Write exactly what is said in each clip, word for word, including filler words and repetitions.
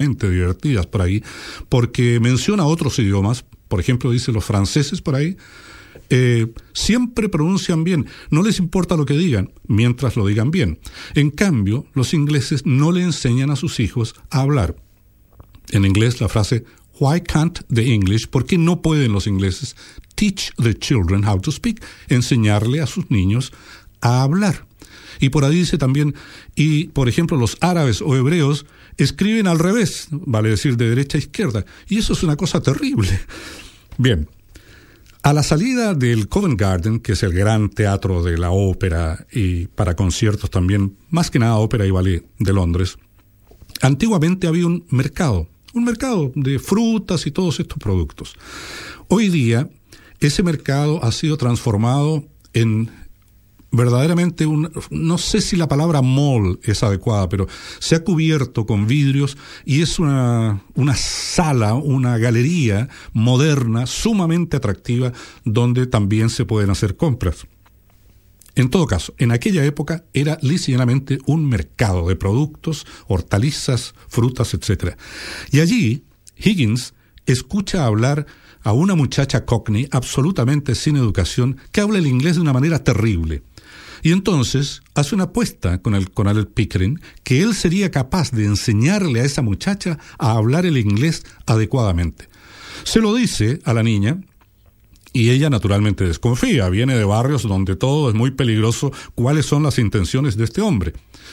sumamente divertidas por ahí, porque menciona otros idiomas. Por ejemplo, dice los franceses por ahí, eh, siempre pronuncian bien, no les importa lo que digan, mientras lo digan bien. En cambio, los ingleses no le enseñan a sus hijos a hablar. En inglés la frase, why can't the English? ¿Por qué no pueden los ingleses? Teach the children how to speak. Enseñarle a sus niños a hablar. Y por ahí dice también, y por ejemplo los árabes o hebreos escriben al revés, vale decir de derecha a izquierda, y eso es una cosa terrible. Bien, a la salida del Covent Garden, que es el gran teatro de la ópera y para conciertos también, más que nada ópera y ballet de Londres, antiguamente había un mercado, un mercado de frutas y todos estos productos. Hoy día, ese mercado ha sido transformado en verdaderamente un, no sé si la palabra mall es adecuada, pero se ha cubierto con vidrios y es una, una sala, una galería moderna, sumamente atractiva, donde también se pueden hacer compras. En todo caso, en aquella época era lisa y llanamente un mercado de productos, hortalizas, frutas, etcétera. Y allí, Higgins escucha hablar a una muchacha cockney absolutamente sin educación que habla el inglés de una manera terrible. Y entonces hace una apuesta con el con Alec Pickering que él sería capaz de enseñarle a esa muchacha a hablar el inglés adecuadamente. Se lo dice a la niña y ella naturalmente desconfía. Viene de barrios donde todo es muy peligroso. ¿Cuáles son las intenciones de este hombre?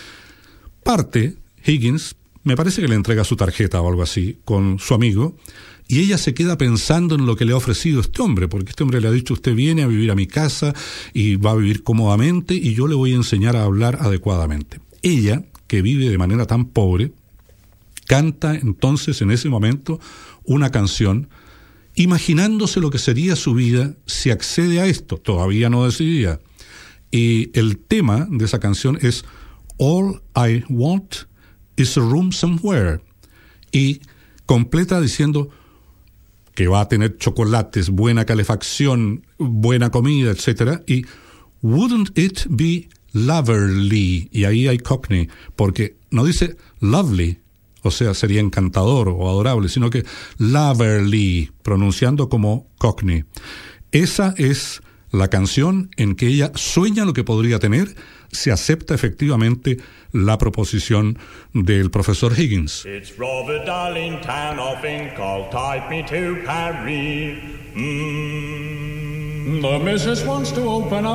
Parte Higgins, me parece que le entrega su tarjeta o algo así, con su amigo, y ella se queda pensando en lo que le ha ofrecido este hombre, porque este hombre le ha dicho, usted viene a vivir a mi casa y va a vivir cómodamente y yo le voy a enseñar a hablar adecuadamente. Ella, que vive de manera tan pobre, canta entonces en ese momento una canción imaginándose lo que sería su vida si accede a esto. Todavía no decidía. Y el tema de esa canción es All I Want is a Room Somewhere. Y completa diciendo que va a tener chocolates, buena calefacción, buena comida, etcétera. Y wouldn't it be lovely? Y ahí hay cockney, porque no dice lovely, o sea, sería encantador o adorable, sino que lovely, pronunciando como cockney. Esa es la canción en que ella sueña lo que podría tener si acepta efectivamente la proposición del profesor Higgins. It's rather dull in town, I think I'll type me to Paris. Mm. The missus wants to open up